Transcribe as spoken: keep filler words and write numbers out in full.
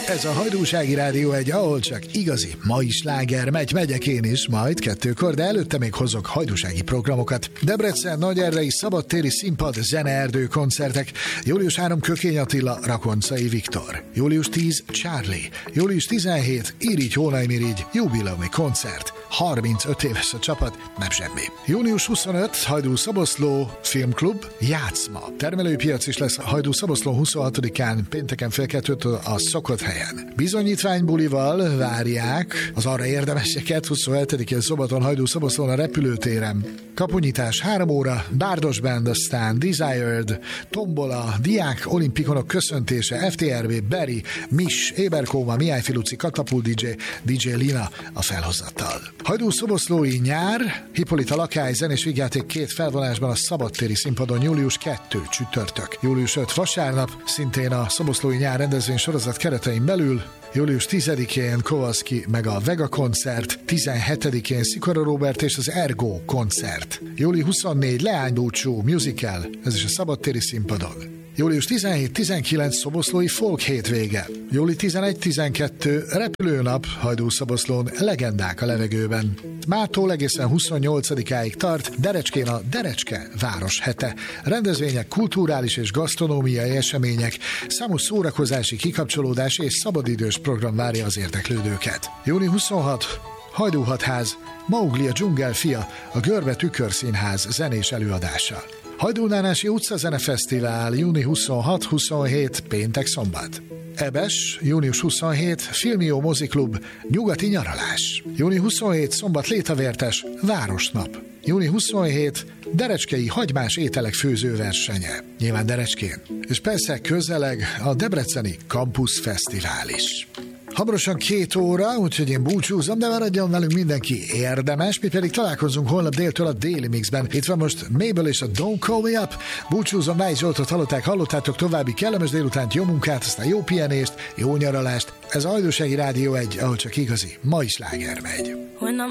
Ez a Hajdúsági Rádió egy, ahol csak igazi mai sláger megy, megyek én is majd kettőkor, de előtte még hozok hajdúsági programokat. Debrecen, Nagyerdei, szabadtéri színpad, zeneerdő koncertek. július harmadika Kökény Attila, Rakoncai Viktor. július tízedike Charlie. július tizenhetedike Irigy Hónai Mirigy, jubileumi koncert. harmincöt éves a csapat, nem semmi. június huszonötödike Hajdú Szoboszló Filmklub, játszma. Termelőpiac is lesz Hajdú Szoboszlón huszonhatodikán pénteken fél kettőtől a szokott helyen. Bizonyítványbulival várják az arra érdemeseket huszonhetedikén szombaton Hajdú Szoboszlón a repülőtéren. Kapunyítás három óra, Bárdos Band, aztán Desired, Tombola, Diák Olimpikonok köszöntése, ef té er vé, Beri, Mis, Éberkóma, Mihály Filuci, Katapult dé dzsé, dé dzsé Lina a felhozattal. Hajdú Szoboszlói nyár, Hippolyta Lakály zenés vígjáték két felvonásban a szabadtéri színpadon július kettő csütörtök. július ötödike vasárnap, szintén a Szoboszlói nyár rendezvény sorozat keretein belül. július tizedikén Kowalski meg a Vega koncert, tizenhetedikén Szikora Róbert és az Ergo koncert. július huszonnegyedike Leánybúcsú musical, ez is a szabadtéri színpadon. július tizenhetedike tizenkilencedike Szoboszlói folk hétvége. július tizenegy tizenkettő repülőnap Hajdú Szoboszlón, legendák a levegőben. Mától egészen huszonnyolcadikáig tart Derecskén a Derecske város hete. Rendezvények, kulturális és gasztronómiai események, számos szórakozási, kikapcsolódás és szabadidős program várja az érdeklődőket. június huszonhatodika Hajdú Hatház, Maugli a dzsungel fia, a Görbe Tükörszínház zenés előadása. Hajdúnánási utcazenefesztivál június huszonhatodika huszonhétedike péntek-szombat. Ebes, június huszonhetedike Filmió moziklub, nyugati nyaralás. június huszonhetedike szombat Létavértes, Városnap. június huszonhetedike Derecskei hagymás ételek főzőversenye. Nyilván Derecskén. És persze közeleg a debreceni Campus Fesztivál is. Hamarosan két óra, úgyhogy én búcsúzom, de maradjon velünk mindenki érdemes, mi pedig találkozunk holnap déltől a Déli Mixben. Itt van most Mabel és a Don't Call Me Up. Búcsúzom, Váj Zsoltot hallották, hallottátok, további kellemes délutánt, jó munkát, aztán jó pihenést, jó nyaralást. Ez a Hajdúsági Rádió egy, ahol csak igazi mai sláger megy.